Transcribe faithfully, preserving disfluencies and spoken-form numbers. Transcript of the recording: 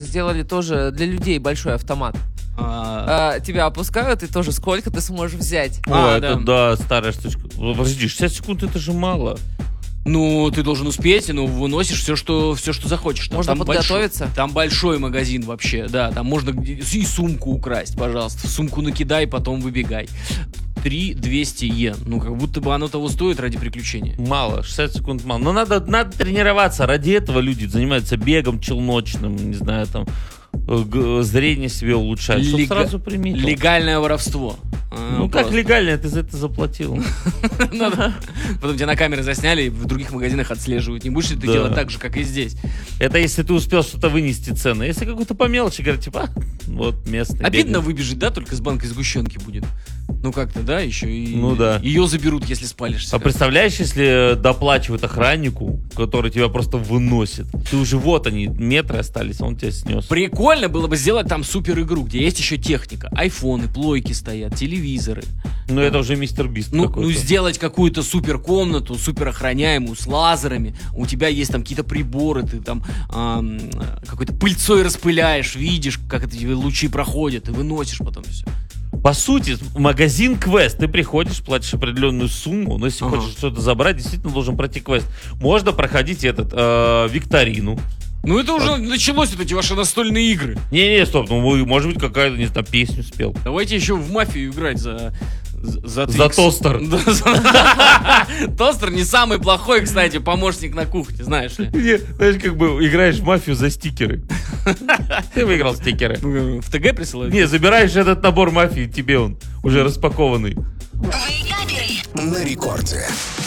сделали тоже для людей большой автомат. А... А, тебя опускают, и тоже сколько ты сможешь взять. О, а, это да. да, старая штучка. Подожди, шестьдесят секунд это же мало. Ну, ты должен успеть, ну, выносишь все, что, все, что захочешь. Там, можно там подготовиться? Большой, там большой магазин вообще, да. Там можно и сумку украсть, пожалуйста. Сумку накидай, потом выбегай. три двести йен. Ну, как будто бы оно того стоит ради приключения. Мало, шестьдесят секунд мало. Но надо, надо тренироваться. Ради этого люди занимаются бегом челночным, не знаю, там, зрение себе улучшать, чтобы Лега... сразу приметил. Легальное воровство. Ну, как легально, ты за это заплатил. Потом тебя на камеры засняли и в других магазинах отслеживают. Не будешь ли ты делать так же, как и здесь? Это если ты успел что-то вынести цены. Если какую-то по мелочи, говорят, типа, вот местный. Обидно выбежит, да, только с банкой сгущенки будет. Ну как-то, да, еще и ну, да. ее заберут, если спалишься. А представляешь, если доплачивают охраннику, который тебя просто выносит. Ты уже вот они, метры остались, он тебя снес. Прикольно было бы сделать там супер игру, где есть еще техника. Айфоны, плойки стоят, телевизоры. Ну это уже мистер Бист ну, какой-то. Ну сделать какую-то супер комнату, супер охраняемую, с лазерами. У тебя есть там какие-то приборы, ты там эм, какой-то пыльцой распыляешь, видишь, как эти лучи проходят, и выносишь потом все. По сути, магазин квест. Ты приходишь, платишь определенную сумму, но если ага. хочешь что-то забрать, действительно должен пройти квест. Можно проходить этот э, викторину. Ну это уже а... началось, вот эти ваши настольные игры. Не-не, стоп, ну может быть какая-то, не знаю, песню спел. Давайте еще в мафию играть за... За, за тостер. Тостер не самый плохой, кстати, помощник на кухне, знаешь ли. Знаешь, как бы играешь в мафию за стикеры. Ты выиграл стикеры. В ТГ присылают? Не, забираешь этот набор мафии, тебе он уже распакованный. На рекорде.